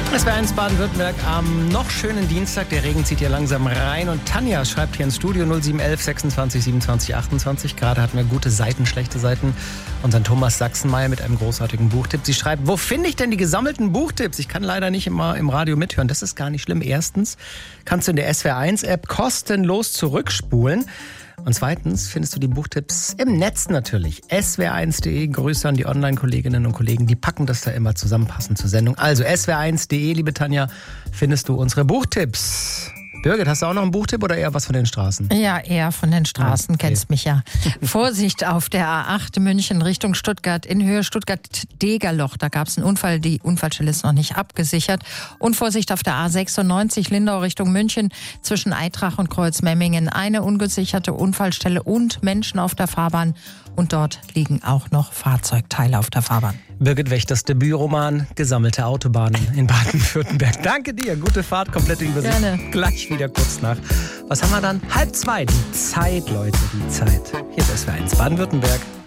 Es war eins Baden-Württemberg am noch schönen Dienstag. Der Regen zieht hier langsam rein und Tanja schreibt hier ins Studio 0711 26 27 28. Gerade hatten wir gute Seiten, schlechte Seiten. Unseren Thomas Sachsenmeier mit einem großartigen Buchtipp. Sie schreibt, wo finde ich denn die gesammelten Buchtipps? Ich kann leider nicht immer im Radio mithören. Das ist gar nicht schlimm. Erstens kannst du in der SWR1-App kostenlos zurückspulen. Und zweitens findest du die Buchtipps im Netz natürlich. swr1.de, Grüße an die Online-Kolleginnen und Kollegen, die packen das da immer zusammenpassend zur Sendung. Also swr1.de, liebe Tanja, findest du unsere Buchtipps. Birgit, hast du auch noch einen Buchtipp oder eher was von den Straßen? Ja, eher von den Straßen, okay. Kennst mich ja. Vorsicht auf der A8 München Richtung Stuttgart, in Höhe Stuttgart-Degerloch. Da gab es einen Unfall, die Unfallstelle ist noch nicht abgesichert. Und Vorsicht auf der A96 Lindau Richtung München zwischen Eitrach und Kreuzmemmingen. Eine ungesicherte Unfallstelle und Menschen auf der Fahrbahn. Und dort liegen auch noch Fahrzeugteile auf der Fahrbahn. Birgit Wächters Debütroman Gesammelte Autobahnen in Baden-Württemberg. Danke dir, gute Fahrt, komplette Übersicht. Gerne. Gleich wieder kurz nach. Was haben wir dann? 1:30. Die Zeit, Leute, die Zeit. Hier ist SWR1 Baden-Württemberg.